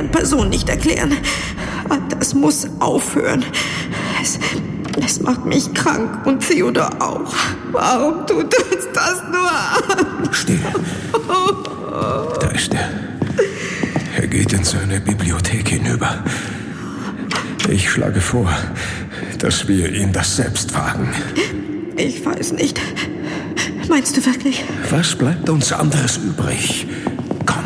in Person nicht erklären. Das muss aufhören. Es macht mich krank und Theodor auch. Warum tut uns das nur an? Still. Da ist er. Er geht in seine Bibliothek hinüber. Ich schlage vor, dass wir ihn das selbst fragen. Ich weiß nicht. Meinst du wirklich? Was bleibt uns anderes übrig? Komm.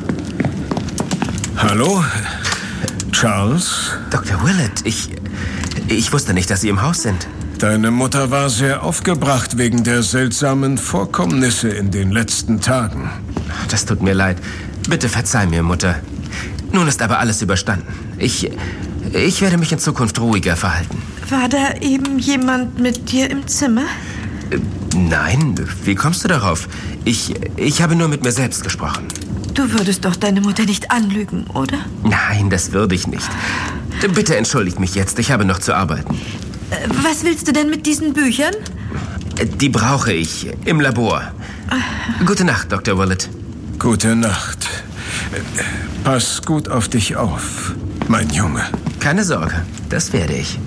Hallo? Charles? Dr. Willett, ich wusste nicht, dass Sie im Haus sind. Deine Mutter war sehr aufgebracht wegen der seltsamen Vorkommnisse in den letzten Tagen. Das tut mir leid. Bitte verzeih mir, Mutter. Nun ist aber alles überstanden. Ich werde mich in Zukunft ruhiger verhalten. War da eben jemand mit dir im Zimmer? Nein, wie kommst du darauf? Ich habe nur mit mir selbst gesprochen. Du würdest doch deine Mutter nicht anlügen, oder? Nein, das würde ich nicht. Bitte entschuldigt mich jetzt, ich habe noch zu arbeiten. Was willst du denn mit diesen Büchern? Die brauche ich im Labor. Gute Nacht, Dr. Willett. Gute Nacht. Pass gut auf dich auf, mein Junge. Keine Sorge, das werde ich.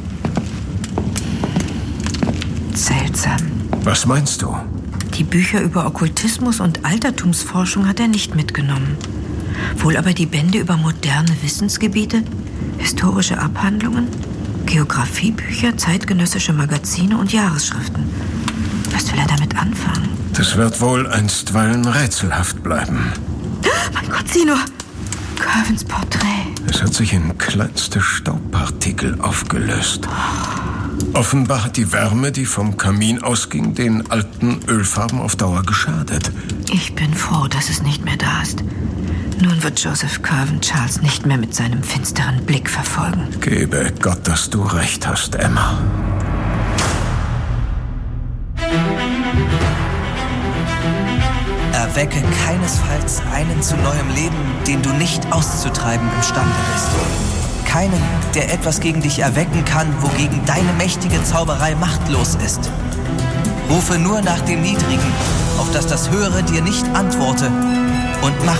Seltsam. Was meinst du? Die Bücher über Okkultismus und Altertumsforschung hat er nicht mitgenommen. Wohl aber die Bände über moderne Wissensgebiete, historische Abhandlungen, Geografiebücher, zeitgenössische Magazine und Jahresschriften. Was will er damit anfangen? Das wird wohl einstweilen rätselhaft bleiben. Mein Gott, sieh nur! Curvens Porträt. Es hat sich in kleinste Staubpartikel aufgelöst. Offenbar hat die Wärme, die vom Kamin ausging, den alten Ölfarben auf Dauer geschadet. Ich bin froh, dass es nicht mehr da ist. Nun wird Joseph Curven Charles nicht mehr mit seinem finsteren Blick verfolgen. Gebe Gott, dass du recht hast, Emma. Erwecke keinesfalls einen zu neuem Leben, den du nicht auszutreiben imstande bist. Keinen, der etwas gegen dich erwecken kann, wogegen deine mächtige Zauberei machtlos ist. Rufe nur nach dem Niedrigen, auf dass das Höhere dir nicht antworte, und mach